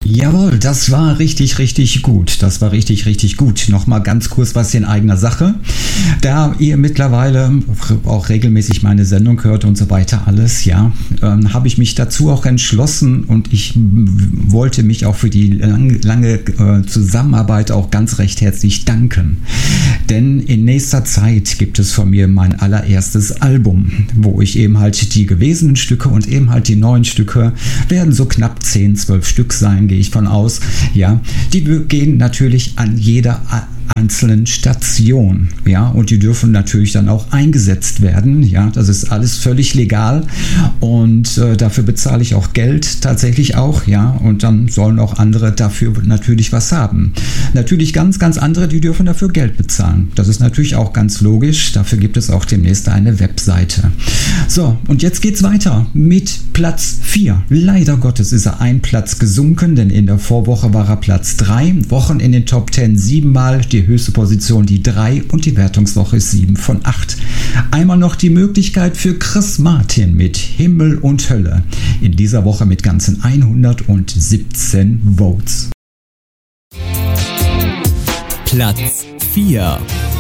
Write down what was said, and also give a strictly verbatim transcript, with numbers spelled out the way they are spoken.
Jawohl, das war richtig, richtig gut. Das war richtig, richtig gut. Nochmal ganz kurz was in eigener Sache. Da ihr mittlerweile auch regelmäßig meine Sendung hört und so weiter alles, ja, ähm, habe ich mich dazu auch entschlossen und ich wollte mich auch für die lang, lange äh, Zusammenarbeit auch ganz recht herzlich danken. Denn in nächster Zeit gibt es von mir mein allererstes Album, wo ich eben halt die gewesenen Stücke und eben halt die neuen Stücke werden so knapp zehn, zwölf Stück sein, gehe ich von aus. Ja, die gehen natürlich an jeder einzelnen Station, ja, und die dürfen natürlich dann auch eingesetzt werden, ja, das ist alles völlig legal und äh, dafür bezahle ich auch Geld tatsächlich auch, ja, und dann sollen auch andere dafür natürlich was haben. Natürlich ganz, ganz andere, die dürfen dafür Geld bezahlen. Das ist natürlich auch ganz logisch, dafür gibt es auch demnächst eine Webseite. So, und jetzt geht's weiter mit Platz vier. Leider Gottes ist er ein Platz gesunken, denn in der Vorwoche war er Platz drei, Wochen in den Top zehn siebenmal, die höchste Position die drei und die Wertungswoche ist sieben von acht. Einmal noch die Möglichkeit für Chris Martin mit Himmel und Hölle. In dieser Woche mit ganzen hundertsiebzehn Votes. Platz vier.